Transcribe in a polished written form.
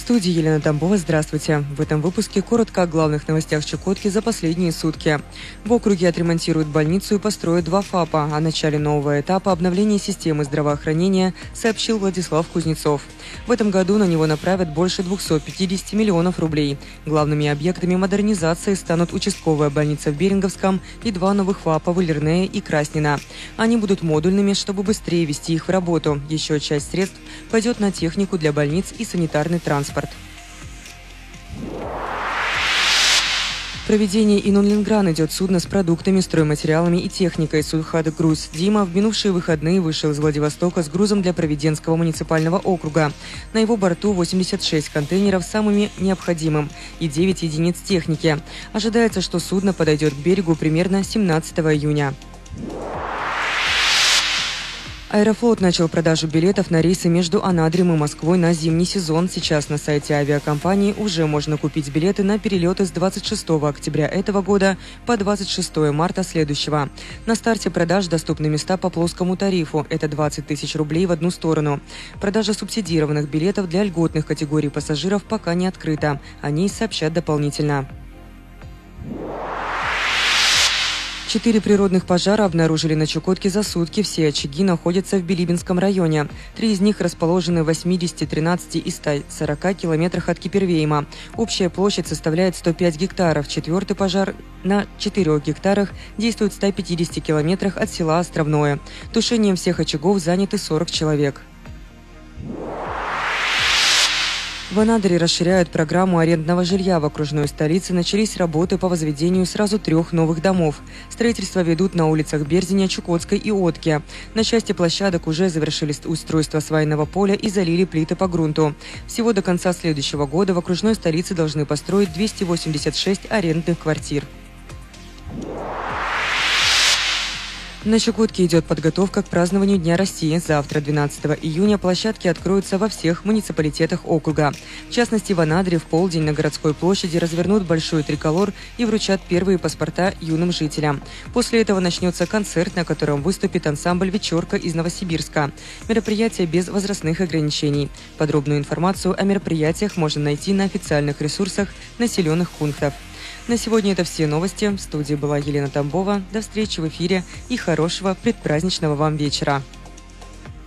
студии Елена Тамбова. Здравствуйте. В этом выпуске коротко о главных новостях Чукотки за последние сутки. В округе отремонтируют больницу и построят 2 ФАПа. О начале нового этапа обновления системы здравоохранения сообщил Владислав Кузнецов. В этом году на него направят больше 250 миллионов рублей. Главными объектами модернизации станут участковая больница в Беринговском и 2 новых ФАПа в Илернее и Краснино. Они будут модульными, чтобы быстрее ввести их в работу. Еще часть средств пойдет на технику для больниц и санитарный транспорт. В проведении Инунлингран идет судно с продуктами, стройматериалами и техникой «Сулхад Груз». Дима в минувшие выходные вышел из Владивостока с грузом для Провиденского муниципального округа. На его борту 86 контейнеров с самым необходимым и 9 единиц техники. Ожидается, что судно подойдет к берегу примерно 17 июня. Аэрофлот начал продажу билетов на рейсы между Анадырем и Москвой на зимний сезон. Сейчас на сайте авиакомпании уже можно купить билеты на перелеты с 26 октября этого года по 26 марта следующего. На старте продаж доступны места по плоскому тарифу. Это 20 тысяч рублей в одну сторону. Продажа субсидированных билетов для льготных категорий пассажиров пока не открыта. О ней сообщат дополнительно. 4 природных пожара обнаружили на Чукотке за сутки. Все очаги находятся в Билибинском районе. 3 из них расположены в 80, 13 и 140 километрах от Кипервейма. Общая площадь составляет 105 гектаров. 4-й пожар на 4 гектарах действует в 150 километрах от села Островное. Тушением всех очагов заняты 40 человек. В Анадыре расширяют программу арендного жилья. В окружной столице начались работы по возведению сразу 3 новых домов. Строительство ведут на улицах Берзиня, Чукотской и Отки. На части площадок уже завершили устройство свайного поля и залили плиты по грунту. Всего до конца следующего года в окружной столице должны построить 286 арендных квартир. На Чукотке идет подготовка к празднованию Дня России. Завтра, 12 июня, площадки откроются во всех муниципалитетах округа. В частности, в Анадыре в полдень на городской площади развернут большой триколор и вручат первые паспорта юным жителям. После этого начнется концерт, на котором выступит ансамбль «Вечерка» из Новосибирска. Мероприятие без возрастных ограничений. Подробную информацию о мероприятиях можно найти на официальных ресурсах населенных пунктов. На сегодня это все новости. В студии была Елена Тамбова. До встречи в эфире и хорошего предпраздничного вам вечера.